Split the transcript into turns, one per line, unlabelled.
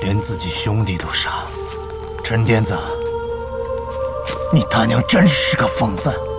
连自己兄弟都杀，陈癫子，你他娘真是个疯子！